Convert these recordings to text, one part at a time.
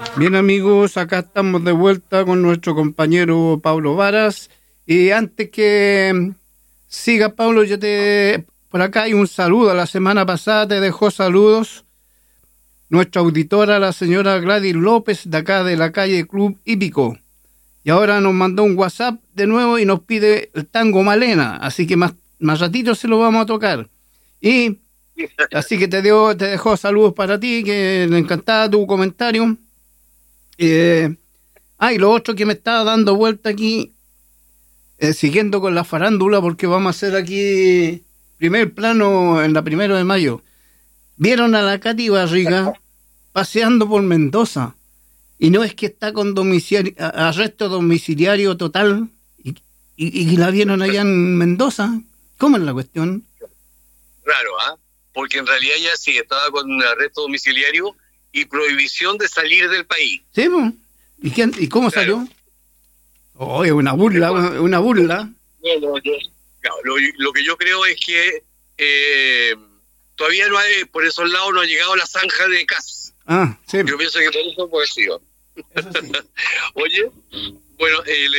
Bien amigos, acá estamos de vuelta con nuestro compañero Pablo Varas. Y antes que siga Pablo, por acá hay un saludo. La semana pasada te dejó saludos nuestra auditora, la señora Gladys López, de acá de la calle Club Hípico. Y ahora nos mandó un WhatsApp de nuevo y nos pide el tango Malena. Así que más ratito se lo vamos a tocar. Y así que te dejó saludos para ti, que le encantaba tu comentario. Y lo otro que me estaba dando vuelta aquí, siguiendo con la farándula, porque vamos a hacer aquí primer plano en la 1 de mayo. Vieron a la Katy Barriga paseando por Mendoza, y no es que está con arresto domiciliario total, y la vieron allá en Mendoza. ¿Cómo es la cuestión? Raro, porque en realidad ya sí estaba con un arresto domiciliario y prohibición de salir del país. Sí, pues. ¿Y cómo salió? Oh, es una burla, una burla. Lo que yo creo es que todavía no hay, por esos lados no ha llegado la zanja de casas. Sí. Yo pienso que por eso puede ser. Sí. Oye, bueno,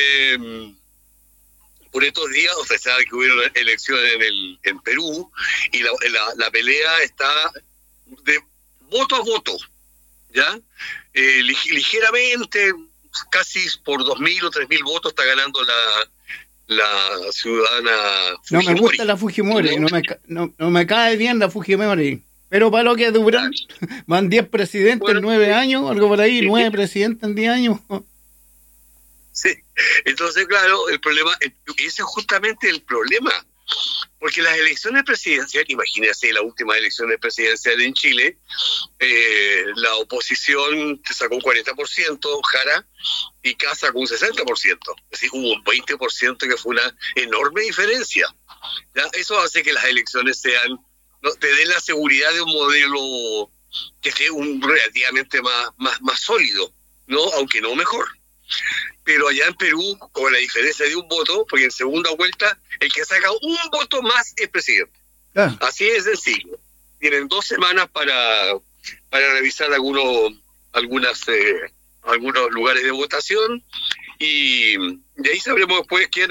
por estos días, usted sabe que hubieron elecciones en Perú y la pelea está de voto a voto, ¿ya? Ligeramente, casi por 2.000 o 3.000 votos está ganando la ciudadana Fujimori. No me gusta la Fujimori, no me cae bien la Fujimori. Pero para lo que duran, van 10 presidentes en 9 años, algo por ahí, 9 presidentes en 10 años. Sí, entonces claro, el problema, ese es justamente el problema, porque las elecciones presidenciales, imagínense las últimas elecciones presidenciales en Chile, la oposición sacó un 40%, Jara, y Kast sacó un 60%, es decir, hubo un 20% que fue una enorme diferencia. ¿Ya? Eso hace que las elecciones te den la seguridad de un modelo que esté relativamente más sólido, ¿no? Aunque no mejor. Pero allá en Perú, con la diferencia de un voto, porque en segunda vuelta el que saca un voto más es presidente. Así es sencillo. Tienen 2 semanas para revisar algunos lugares de votación y de ahí sabremos después quién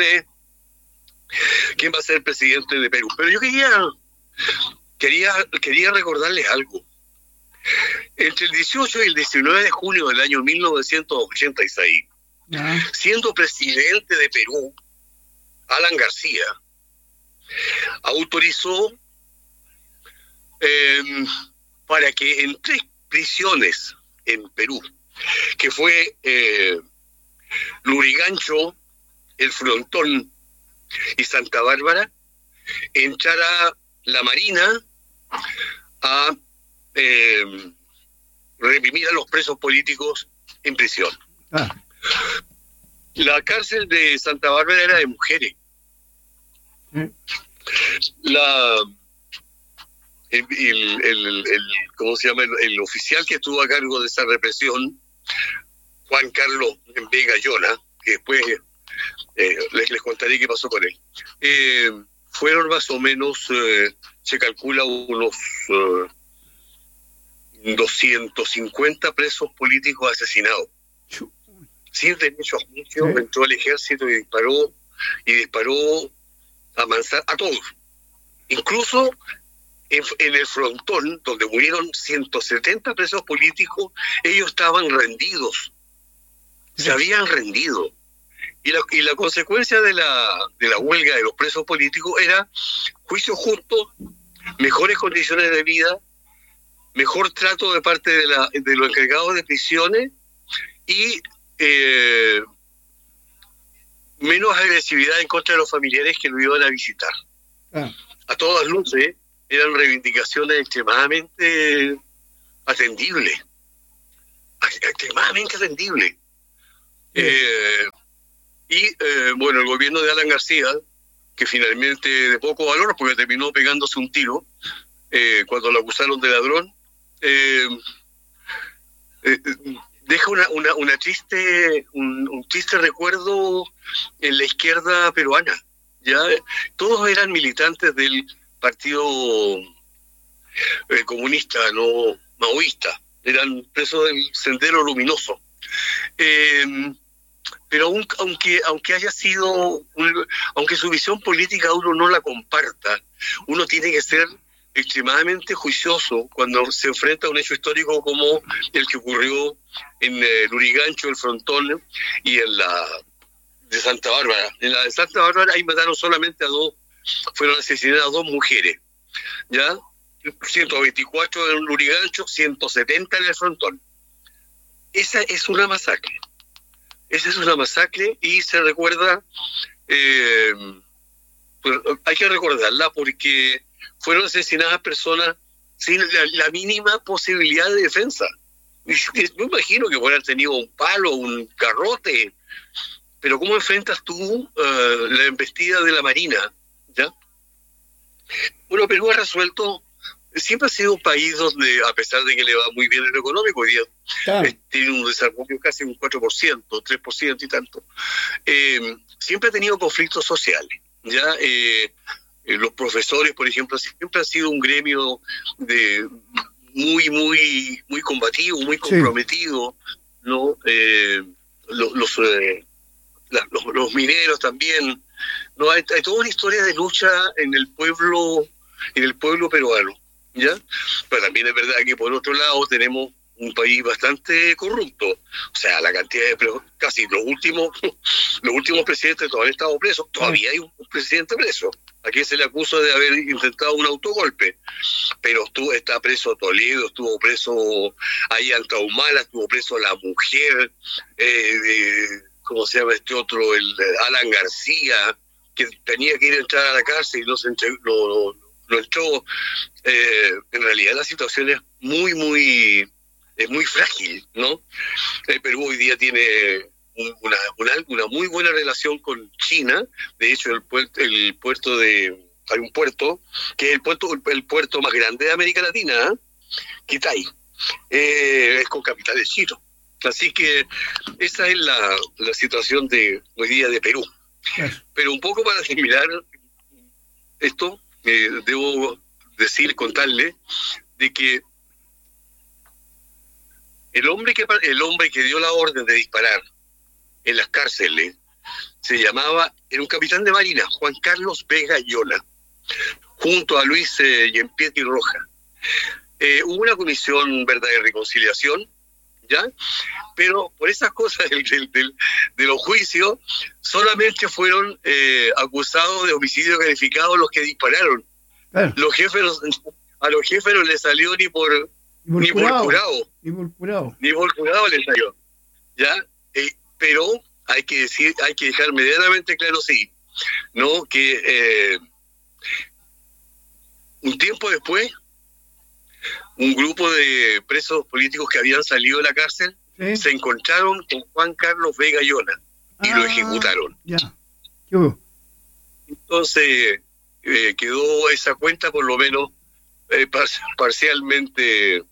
va a ser el presidente de Perú. Pero yo quería recordarles algo. Entre el 18 y el 19 de junio del año 1986, siendo presidente de Perú, Alan García autorizó para que en 3 prisiones en Perú, que fue Lurigancho, El Frontón y Santa Bárbara, entrara la Marina a reprimir a los presos políticos en prisión. La cárcel de Santa Bárbara era de mujeres. ¿Cómo se llama? El oficial que estuvo a cargo de esa represión, Juan Carlos Vega Llona, que después les contaré qué pasó con él. Fueron más o menos, se calcula unos 250 presos políticos asesinados. Sin derecho a juicio, entró al ejército y disparó a mansalva a todos. Incluso en el Frontón, donde murieron 170 presos políticos, ellos estaban rendidos. Se habían rendido. Y la consecuencia de la huelga de los presos políticos era juicio justo, mejores condiciones de vida, mejor trato de parte de los encargados de prisiones y menos agresividad en contra de los familiares que lo iban a visitar. A todas luces eran reivindicaciones extremadamente atendibles. Bueno, el gobierno de Alan García, que finalmente de poco valor, porque terminó pegándose un tiro cuando lo acusaron de ladrón, deja un triste recuerdo en la izquierda peruana. Ya todos eran militantes del partido comunista, no maoísta, eran presos del Sendero Luminoso. Pero aunque haya sido, aunque su visión política uno no la comparta, uno tiene que ser extremadamente juicioso cuando se enfrenta a un hecho histórico como el que ocurrió en Lurigancho, el Frontón, y en la de Santa Bárbara. En la de Santa Bárbara ahí mataron solamente a dos, fueron asesinadas dos mujeres, ¿ya? 124 en Lurigancho, 170 en el Frontón. Esa es una masacre. Esa es una masacre y se recuerda, pues hay que recordarla porque fueron asesinadas personas sin la mínima posibilidad de defensa. Yo imagino que hubieran tenido un palo, un garrote, pero ¿cómo enfrentas tú la embestida de la Marina? ¿Ya? Bueno, Perú ha resuelto, siempre ha sido un país donde, a pesar de que le va muy bien en lo económico, hoy día tiene un desarrollo casi un 4%, 3% y tanto, siempre ha tenido conflictos sociales. ¿Ya? Los profesores, por ejemplo, siempre han sido un gremio de muy combativo, muy comprometido, ¿no? Los mineros también, ¿no? Hay toda una historia de lucha en el pueblo peruano, ¿ya? Pero también es verdad que por otro lado tenemos un país bastante corrupto. O sea, la cantidad de casi los últimos presidentes todavía han estado presos. Todavía hay un presidente preso. A quien se le acusa de haber intentado un autogolpe. Pero está preso Toledo, estuvo preso Ayanta Humala, estuvo preso la mujer, ¿cómo se llama este otro? El Alan García, que tenía que ir a entrar a la cárcel y no se lo entró. En realidad la situación es muy frágil, ¿no? Perú hoy día tiene una muy buena relación con China. De hecho, hay un puerto que es el puerto más grande de América Latina, ¿eh? Kitay, es con capital de chino. Así que esa es la situación de hoy día de Perú. Pero un poco para terminar esto, debo contarle de que el hombre que dio la orden de disparar en las cárceles era un capitán de marina, Juan Carlos Vega Llona, junto a Luis Giampietri Roja. Hubo una comisión, ¿verdad?, de reconciliación, ¿ya? Pero por esas cosas de los juicios, solamente fueron acusados de homicidio calificado los que dispararon. A los jefes no les salió ni por curado les salió, ¿ya? Pero hay que dejar medianamente claro, sí, ¿no? Que un tiempo después, un grupo de presos políticos que habían salido de la cárcel se encontraron con Juan Carlos Vega Llona y lo ejecutaron. Entonces quedó esa cuenta por lo menos parcialmente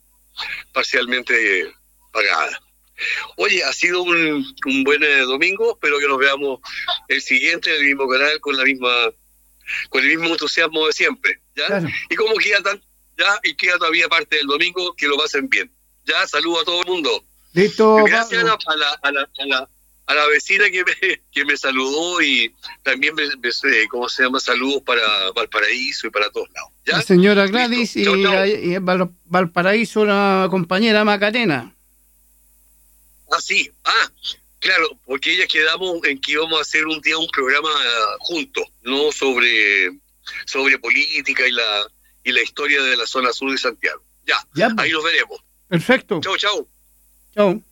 pagada. Oye, ha sido un buen domingo. Espero que nos veamos el siguiente en el mismo canal con el mismo entusiasmo de siempre, ¿ya? Claro. Y como queda todavía parte del domingo, que lo pasen bien. Ya, saludo a todo el mundo. Listo. Gracias a la vecina que me saludó, y también saludos para Valparaíso y para todos lados. ¿Ya? La señora Gladys. Listo. Y Valparaíso, la compañera Macarena. Sí, claro, porque ella quedamos en que íbamos a hacer un día un programa juntos, ¿no? Sobre política y la historia de la zona sur de Santiago. Ya. Ahí nos veremos. Perfecto. Chau. Chau.